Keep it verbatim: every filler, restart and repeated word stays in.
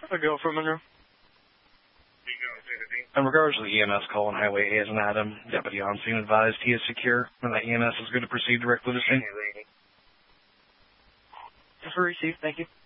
I go from Monroe. In regards to the E M S call on Highway A as an Adam, Deputy on scene advised he is secure and that E M S is going to proceed directly to scene. For receive, thank you.